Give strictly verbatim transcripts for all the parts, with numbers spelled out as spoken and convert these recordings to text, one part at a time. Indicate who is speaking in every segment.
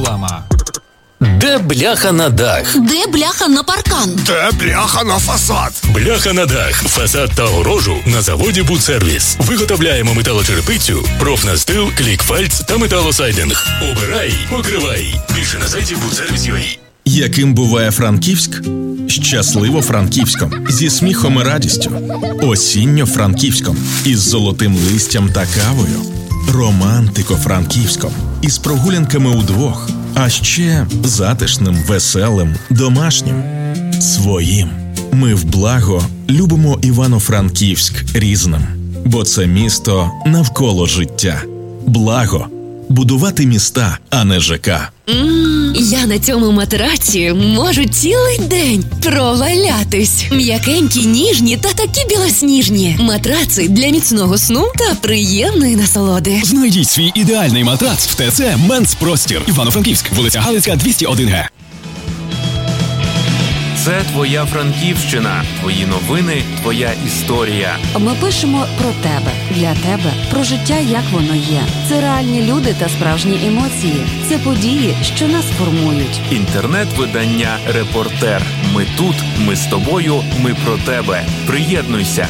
Speaker 1: Реклама.
Speaker 2: Де бляха на дах?
Speaker 3: Де бляха на паркан?
Speaker 4: Де бляха на фасад?
Speaker 2: Бляха на дах, фасад та огорожу на заводі «Будсервіс». Виготовляємо металочерепицю, профнастил, клікфальц та металосайдинг. Обирай, покривай. Більше на сайті будсервіс крапка ю а.
Speaker 5: Яким буває Франківськ? Щасливо Франківськом, зі сміхом і радістю. Осінньо Франківськом, із золотим листям та кавою. Романтико Франківськом, із прогулянками удвох. А ще затишним, веселим, домашнім. Своїм. Ми в благо любимо Івано-Франківськ різним. Бо це місто навколо життя. Благо. Будувати міста, а не ЖК.
Speaker 3: Ммм, я на цьому матраці можу цілий день провалятись. М'якенькі, ніжні та такі білосніжні. Матраци для міцного сну та приємної насолоди.
Speaker 6: Знайдіть свій ідеальний матрац в ТЦ «Менс Простір». Івано-Франківськ, вулиця Галицька, двісті один Г.
Speaker 7: Це твоя Франківщина, твої новини, твоя історія.
Speaker 8: Ми пишемо про тебе, для тебе, про життя, як воно є. Це реальні люди та справжні емоції. Це події, що нас формують.
Speaker 7: Інтернет-видання «Репортер». Ми тут, ми з тобою, ми про тебе. Приєднуйся.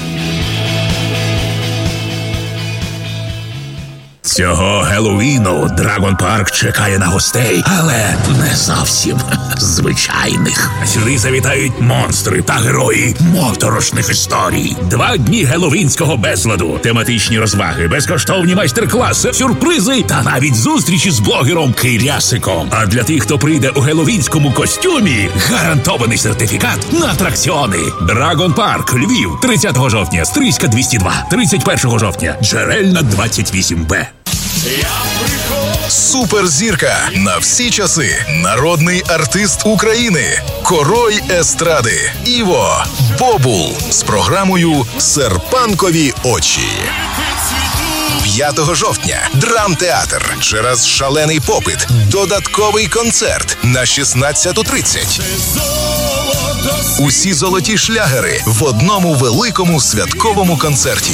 Speaker 9: Цього Геловіну Драгон Парк чекає на гостей, але не зовсім звичайних. Сюди завітають монстри та герої моторошних історій. Два дні геловінського безладу, тематичні розваги, безкоштовні майстер-класи, сюрпризи та навіть зустрічі з блогером Кирясиком. А для тих, хто прийде у геловінському костюмі, гарантований сертифікат на атракціони. Драгон Парк, Львів, тридцятого жовтня, Стрийська двісті два, тридцять першого жовтня, Джерельна двадцять вісім Б.
Speaker 10: Суперзірка на всі часи. Народний артист України. Король естради. Іво Бобул з програмою «Серпанкові очі». п'ятого жовтня. Драмтеатр. Через шалений попит. Додатковий концерт на шістнадцяту тридцять. Усі золоті шлягери в одному великому святковому концерті.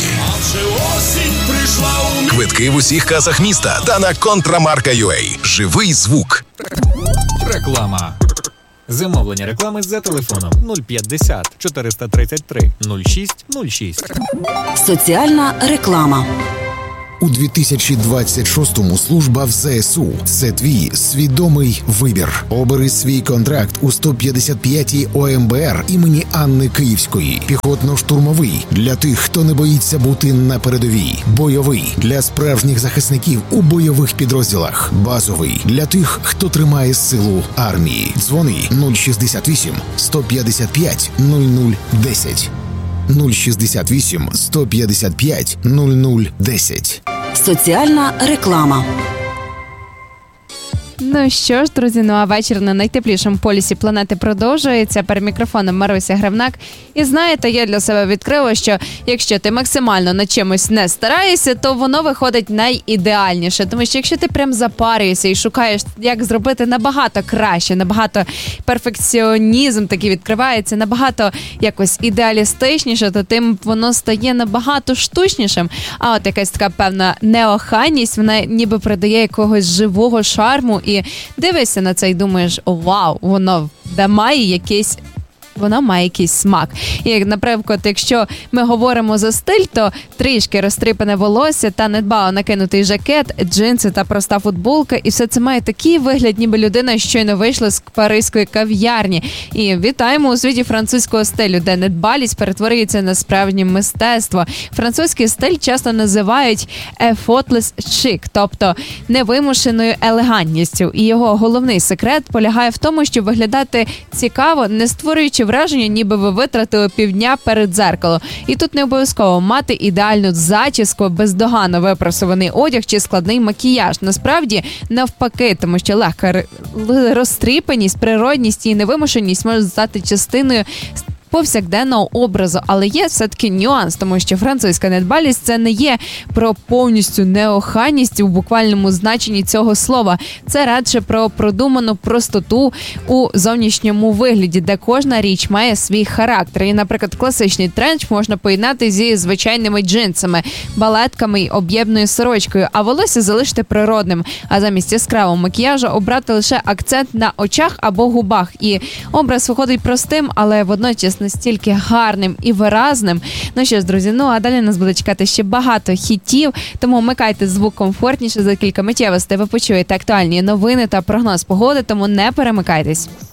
Speaker 10: Квитки в усіх касах міста та на контрамарка крапка ю а. Живий звук.
Speaker 1: Реклама. Замовлення реклами за телефоном нуль п'ятдесят чотириста тридцять три нуль шість нуль шість.
Speaker 8: Соціальна реклама.
Speaker 11: У дві тисячі двадцять шостому служба в зе ес у – це твій свідомий вибір. Обери свій контракт у сто п'ятдесят п'ятій о ем бе ер імені Анни Київської. Піхотно-штурмовий – для тих, хто не боїться бути на передовій. Бойовий – для справжніх захисників у бойових підрозділах. Базовий – для тих, хто тримає силу армії. Дзвони нуль шістдесят вісім сто п'ятдесят п'ять нуль нуль десять. нуль шістдесят вісім сто п'ятдесят п'ять нуль нуль десять.
Speaker 8: Соціальна реклама.
Speaker 12: Ну що ж, друзі, ну а вечір на найтеплішому полюсі планети продовжується. Перед мікрофоном Маруся Гривнак. І знаєте, я для себе відкрила, що якщо ти максимально над чимось не стараєшся, то воно виходить найідеальніше. Тому що якщо ти прям запарюєшся і шукаєш, як зробити набагато краще, набагато перфекціонізм такий відкривається, набагато якось ідеалістичніше, то тим воно стає набагато штучнішим. А от якась така певна неохайність, вона ніби придає якогось живого шарму. І дивишся на це і думаєш, о, вау, воно да має якийсь вона має якийсь смак. І, наприклад, якщо ми говоримо за стиль, то трішки розтріпане волосся та недбало накинутий жакет, джинси та проста футболка, і все це має такий вигляд, ніби людина щойно вийшла з паризької кав'ярні. І вітаємо у світі французького стилю, де недбалість перетворюється на справжнє мистецтво. Французький стиль часто називають effortless chic, тобто невимушеною елегантністю. І його головний секрет полягає в тому, щоб виглядати цікаво, не створюючи враження, ніби ви витратили півдня перед дзеркалом. І тут не обов'язково мати ідеальну зачіску, бездоганно випрасований одяг чи складний макіяж. Насправді, навпаки, тому що легка розтріпаність, природність і невимушеність можуть стати частиною повсякденного образу. Але є все-таки нюанс, тому що французька недбалість – це не є про повністю неохайність у буквальному значенні цього слова. Це радше про продуману простоту у зовнішньому вигляді, де кожна річ має свій характер. І, наприклад, класичний тренч можна поєднати зі звичайними джинсами, балетками й об'ємною сорочкою, а волосся залишити природним, а замість яскравого макіяжу обрати лише акцент на очах або губах. І образ виходить простим, але водночас настільки гарним і виразним. Ну що ж, друзі, ну а далі нас буде чекати ще багато хітів, тому вмикайте звук комфортніше, за кілька миттєвостей ви почуєте актуальні новини та прогноз погоди, тому не перемикайтесь.